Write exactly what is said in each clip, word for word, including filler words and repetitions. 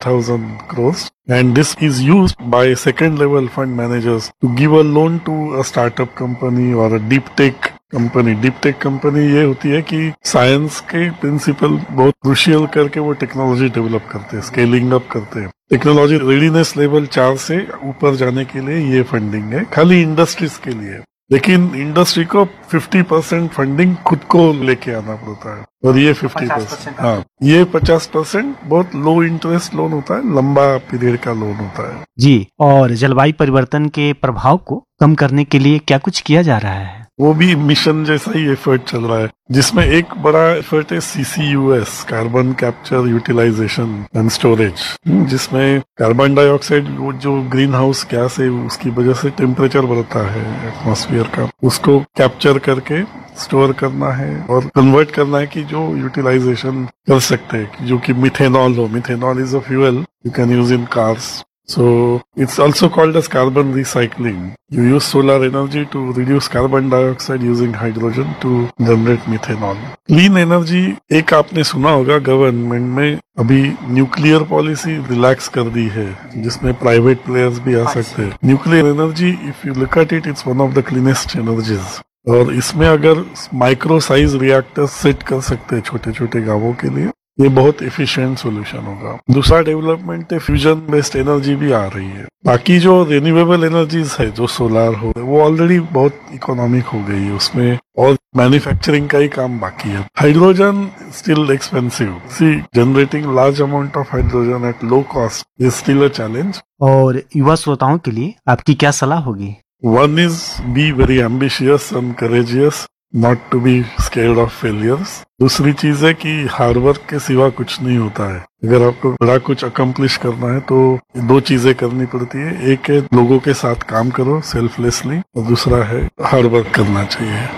thousand crores. And this is used by second level fund managers to give a loan to a startup company or a deep tech company. Deep tech company ये होती है कि science के principal बहुत crucial करके वो technology develop करते हैं, स्केलिंग अप करते हैं. टेक्नोलॉजी रेडीनेस लेवल चार से ऊपर जाने के लिए ये फंडिंग है, खाली इंडस्ट्रीज के लिए. लेकिन इंडस्ट्री को पचास परसेंट फंडिंग खुद को लेके आना पड़ता है और ये पचास परसेंट हाँ ये पचास परसेंट बहुत लो इंटरेस्ट लोन होता है, लंबा पीरियड का लोन होता है जी. और जलवायु परिवर्तन के प्रभाव को कम करने के लिए क्या कुछ किया जा रहा है? वो भी मिशन जैसा ही एफर्ट चल रहा है, जिसमें एक बड़ा एफर्ट है CCUS, carbon capture utilisation and storage, जिसमें कार्बन डाइऑक्साइड वो जो ग्रीन हाउस गैस है उसकी वजह से टेम्परेचर बढ़ता है एटमॉस्फेयर का, उसको कैप्चर करके स्टोर करना है और कन्वर्ट करना है कि जो यूटिलाइजेशन कर सकते हैं, जो कि मिथेनॉल हो. Methanol is a fuel you can use in cars. So it's also called as carbon recycling. You use solar energy to reduce carbon dioxide using hydrogen to generate methanol. Clean energy एक आपने सुना होगा, government में अभी nuclear policy relax कर दी है जिसमें private players भी आ सकते हैं. Nuclear energy if you look at it it's one of the cleanest energies. और इसमें अगर माइक्रो साइज रिएक्टर्स सेट कर सकते हैं छोटे छोटे गांवों के लिए, ये बहुत एफिशिएंट सॉल्यूशन होगा. दूसरा डेवलपमेंट है फ्यूजन बेस्ड एनर्जी भी आ रही है. बाकी जो रिन्यूएबल एनर्जीज है, जो सोलार हो, वो ऑलरेडी बहुत इकोनॉमिक हो गई है, उसमें और मैन्युफैक्चरिंग का ही काम बाकी है. Hydrogen still expensive. C generating large amount of hydrogen at low cost is still a challenge. और युवा श्रोताओं के लिए आपकी क्या सलाह होगी? One is be very ambitious and courageous, not to be scared of failures. दूसरी चीज है कि हार्डवर्क के सिवा कुछ नहीं होता है. अगर आपको बड़ा कुछ अकम्प्लिश करना है तो दो चीजें करनी पड़ती है. एक है लोगों के साथ काम करो सेल्फलेसली, और दूसरा है हार्डवर्क करना चाहिए.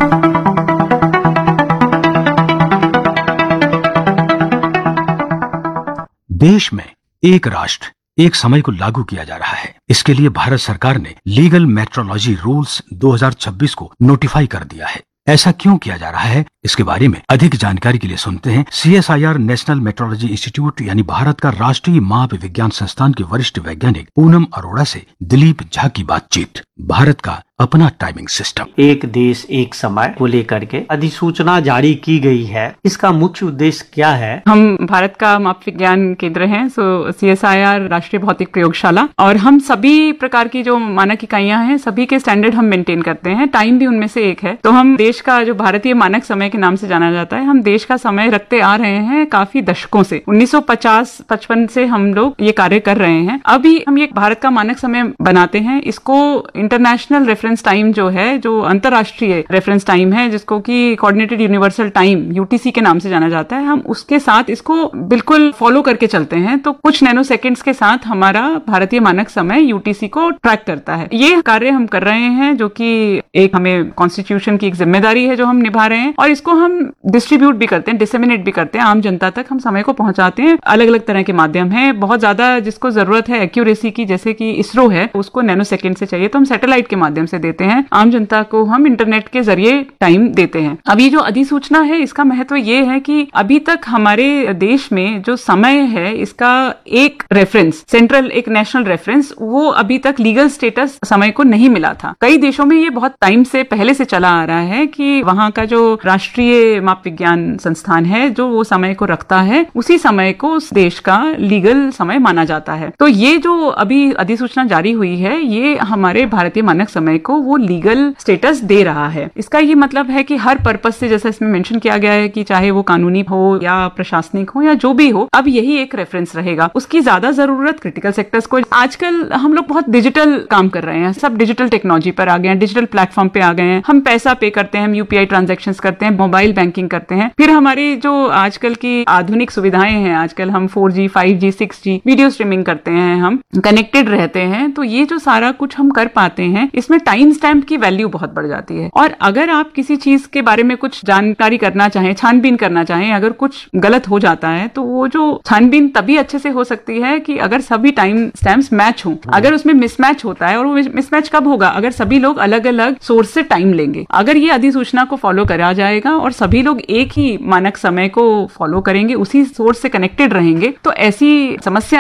देश में एक राष्ट्र एक समय को लागू किया जा रहा है. इसके लिए भारत सरकार ने लीगल मेट्रोलॉजी रूल्स दो हज़ार छब्बीस को नोटिफाई कर दिया है. ऐसा क्यों किया जा रहा है, इसके बारे में अधिक जानकारी के लिए सुनते हैं C S I R national metrology institute यानी भारत का राष्ट्रीय माप विज्ञान संस्थान के वरिष्ठ वैज्ञानिक पूनम अरोड़ा से दिलीप झा की बातचीत. भारत का अपना टाइमिंग सिस्टम. एक देश एक समय को लेकर के अधिसूचना जारी की गई है. इसका मुख्य उद्देश्य क्या है? हम भारत का माप विज्ञान केंद्र हैं, सो सी एस आई आर राष्ट्रीय भौतिक प्रयोगशाला, और हम सभी प्रकार की जो मानक इकाइयां हैं सभी के स्टैंडर्ड हम मेंटेन करते हैं. टाइम भी उनमें से एक है. तो हम देश का जो भारतीय मानक समय के नाम से जाना जाता है, हम देश का समय रखते आ रहे हैं काफी दशकों से. उन्नीस सौ पचास पचपन से हम लोग ये कार्य कर रहे हैं. अभी हम ये भारत का मानक समय बनाते हैं. इसको इंटरनेशनल रेफरेंस टाइम जो है, जो अंतरराष्ट्रीय रेफरेंस टाइम है, जिसको कि कोऑर्डिनेटेड यूनिवर्सल टाइम यूटीसी के नाम से जाना जाता है, हम उसके साथ इसको बिल्कुल फॉलो करके चलते हैं. तो कुछ नैनो सेकेंड्स के साथ हमारा भारतीय मानक समय यूटीसी को ट्रैक करता है. ये कार्य हम कर रहे हैं जो कि एक हमें कॉन्स्टिट्यूशन की एक जिम्मेदारी है जो हम निभा रहे हैं, और इसको हम डिस्ट्रीब्यूट भी करते हैं, डिसेमिनेट भी करते हैं. आम जनता तक हम समय को पहुंचाते हैं. अलग अलग तरह के माध्यम है. बहुत ज्यादा जिसको जरूरत है एक्यूरेसी की, जैसे कि इसरो है, उसको नैनो सेकेंड से चाहिए तो हम सैटेलाइट के माध्यम से देते हैं. आम जनता को हम इंटरनेट के जरिए टाइम देते हैं. अब ये जो अधिसूचना है, इसका महत्व ये है कि अभी तक हमारे देश में जो समय है, इसका एक रेफरेंस, सेंट्रल एक नेशनल रेफरेंस, वो अभी तक लीगल स्टेटस समय को नहीं मिला था. कई देशों में ये बहुत टाइम से पहले से चला आ रहा है कि वहां का जो राष्ट्रीय माप विज्ञान संस्थान है, जो वो समय को रखता है, उसी समय को उस देश का लीगल समय माना जाता है. तो ये जो अभी अधिसूचना जारी हुई है, ये हमारे भारतीय मानक समय को वो लीगल स्टेटस दे रहा है. इसका ये मतलब है कि हर पर्पस से, जैसा इसमें मेंशन किया गया है कि चाहे वो कानूनी हो या प्रशासनिक हो या जो भी हो, अब यही एक रेफरेंस रहेगा. उसकी ज्यादा जरूरत क्रिटिकल सेक्टर्स को. आजकल हम लोग बहुत डिजिटल काम कर रहे हैं, सब डिजिटल टेक्नोलॉजी पर आ गए हैं, डिजिटल प्लेटफॉर्म पे आ गए हैं. हम पैसा पे करते हैं, हम यूपीआई ट्रांजैक्शंस करते हैं, मोबाइल बैंकिंग करते हैं. फिर हमारी जो आजकल की आधुनिक सुविधाएं हैं, आजकल हम four G, five G, six जी वीडियो स्ट्रीमिंग करते हैं, हम कनेक्टेड रहते हैं. तो ये जो सारा कुछ हम कर पाते हैं, इसमें टाइम स्टैम्प की वैल्यू बहुत बढ़ जाती है. और अगर आप किसी चीज के बारे में कुछ जानकारी करना चाहें, छानबीन करना चाहें, अगर कुछ गलत हो जाता है, तो वो जो छानबीन तभी अच्छे से हो सकती है कि अगर सभी टाइम स्टैम्प्स मैच हों. अगर उसमें मिसमैच होता है, और वो मिसमैच कब होगा? अगर सभी लोग अलग अलग सोर्स से टाइम लेंगे. अगर ये अधिसूचना को फॉलो करा जाएगा और सभी लोग एक ही मानक समय को फॉलो करेंगे, उसी सोर्स से कनेक्टेड रहेंगे, तो ऐसी समस्या